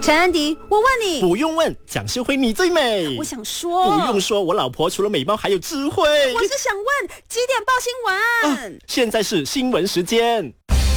陈安迪，我问你， 不用问，蒋秀慧你最美。 我想说， 不用说，我老婆除了美貌还有智慧。 我是想问，几点报新闻？ 现在是新闻时间。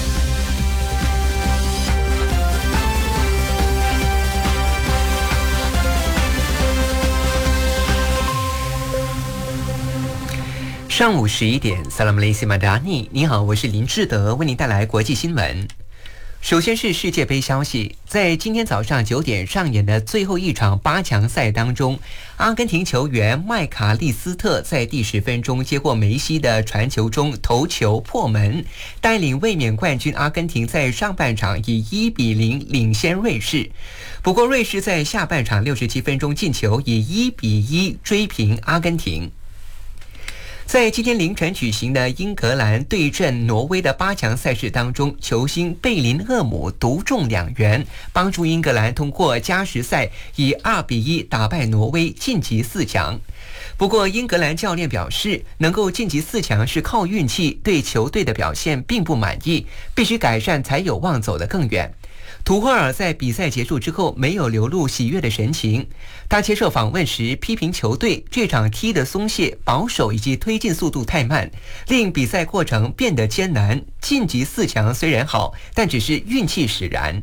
上午11点 Salam Malaysia Madani， 你好，我是林志德，为您带来国际新闻。首先是世界杯消息，在今天早上9点上演的最后一场8强赛当中，阿根廷球员麦卡利斯特在第10分钟接过梅西的传球中头球破门，带领卫冕冠军阿根廷在上半场以1-0领先瑞士。不过瑞士在下半场67分钟进球，以1-1追平阿根廷。在今天凌晨举行的英格兰对阵挪威的8强赛事当中，球星贝林厄姆独中2元，帮助英格兰通过加时赛以2-1打败挪威晋级4强。不过英格兰教练表示，能够晋级4强是靠运气，对球队的表现并不满意，必须改善才有望走得更远。图赫尔在比赛结束之后没有流露喜悦的神情，他接受访问时批评球队这场踢得松懈、保守以及推进速度太慢，令比赛过程变得艰难。晋级4强虽然好，但只是运气使然。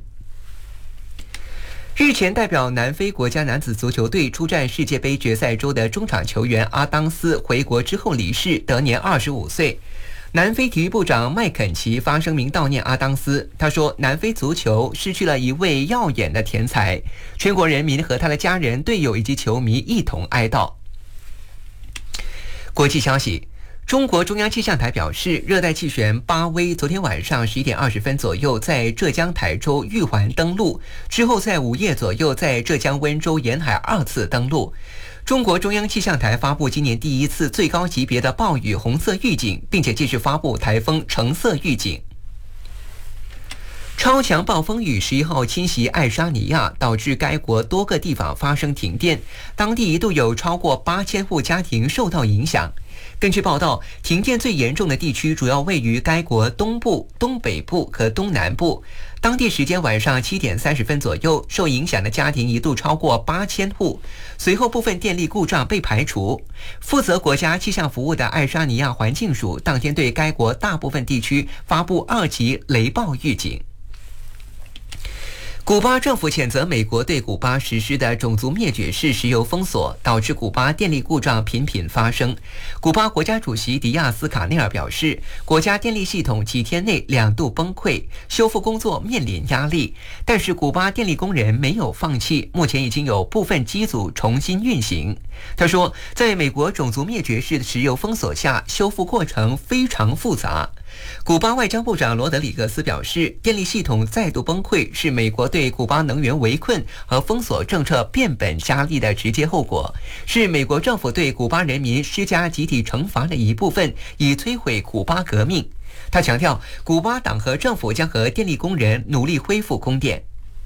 日前代表南非国家男子足球队出战世界杯决赛周的中场球员阿当斯回国之后离世，得年25岁。南非体育部长麦肯齐发声明悼念阿当斯，他说南非足球失去了一位耀眼的天才，全国人民和他的家人、队友以及球迷一同哀悼。国际消息，中国中央气象台表示，热带气旋巴威昨天晚上11点20分左右在浙江台州玉环登陆，之后在午夜左右在浙江温州沿海2次登陆。中国中央气象台发布今年第1次最高级别的暴雨红色预警，并且继续发布台风橙色预警。超强暴风雨11号侵袭爱沙尼亚，导致该国多个地方发生停电，当地一度有超过8000户家庭受到影响。根据报道，停电最严重的地区主要位于该国东部、东北部和东南部。当地时间晚上7点30分左右，受影响的家庭一度超过8000户，随后部分电力故障被排除。负责国家气象服务的爱沙尼亚环境署当天对该国大部分地区发布2级雷暴预警。古巴政府谴责美国对古巴实施的种族灭绝式石油封锁，导致古巴电力故障频频发生。古巴国家主席迪亚斯卡内尔表示，国家电力系统几天内2度崩溃，修复工作面临压力。但是古巴电力工人没有放弃，目前已经有部分机组重新运行。他说，在美国种族灭绝式的石油封锁下，修复过程非常复杂。古巴外交部长罗德里格斯表示，电力系统再度崩溃是美国对古巴能源围困和封锁政策变本加厉的直接后果，是美国政府对古巴人民施加集体惩罚的一部分，以摧毁古巴革命。他强调，古巴党和政府将和电力工人努力恢复供电。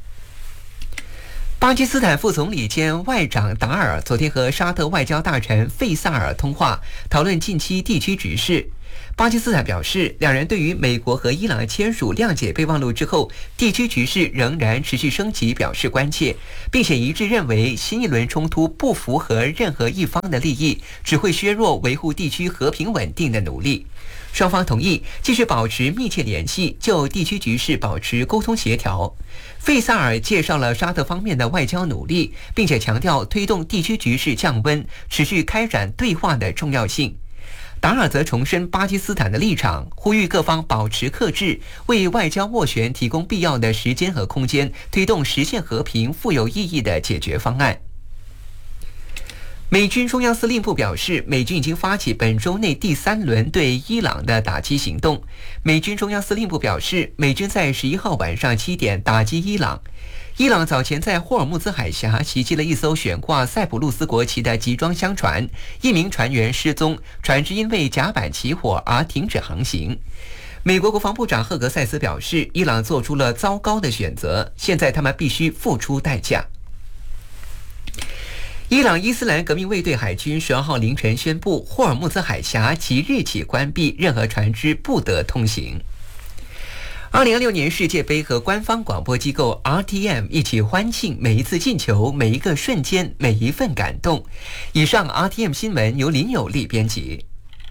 巴基斯坦副总理兼外长达尔昨天和沙特外交大臣费萨尔通话，讨论近期地区局势。巴基斯坦表示，两人对于美国和伊朗签署谅解备忘录之后，地区局势仍然持续升级表示关切，并且一致认为新一轮冲突不符合任何一方的利益，只会削弱维护地区和平稳定的努力。双方同意继续保持密切联系，就地区局势保持沟通协调。费萨尔介绍了沙特方面的外交努力，并且强调推动地区局势降温、持续开展对话的重要性。达尔则重申巴基斯坦的立场，呼吁各方保持克制，为外交斡旋提供必要的时间和空间，推动实现和平、富有意义的解决方案。美军中央司令部表示，美军已经发起本周内第3轮对伊朗的打击行动。美军中央司令部表示，美军在11号晚上7点打击伊朗。伊朗早前在霍尔木兹海峡袭击了一艘悬挂塞浦路斯国旗的集装箱船，一名船员失踪，船只因为甲板起火而停止航行。美国国防部长赫格塞斯表示，伊朗做出了糟糕的选择，现在他们必须付出代价。伊朗伊斯兰革命卫队海军12号凌晨宣布，霍尔木兹海峡即日起关闭任何船只不得通行。 2026年世界杯和官方广播机构 RTM 一起欢庆每一次进球、每一个瞬间、每一份感动。以上 RTM 新闻由林有利编辑。